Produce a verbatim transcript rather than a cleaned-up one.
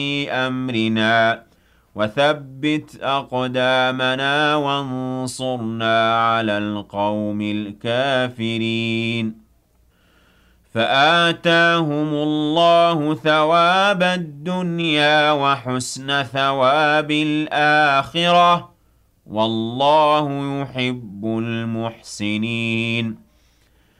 أمرنا وثبت أقدامنا وانصرنا على القوم الكافرين فآتاهم الله ثواب الدنيا وحسن ثواب الآخرة والله يحب المحسنين